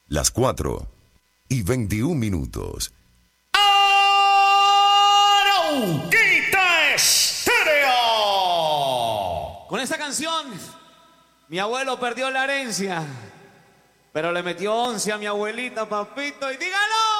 las 4:21. Arauquita Estéreo. Con esta canción, mi abuelo perdió la herencia, pero le metió 11 a mi abuelita, papito, y dígalo.